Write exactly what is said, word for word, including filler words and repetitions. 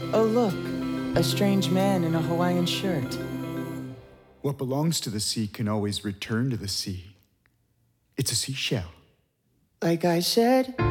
Oh, look, a strange man in a Hawaiian shirt. What belongs to the sea can always return to the sea. It's a seashell. Like I said,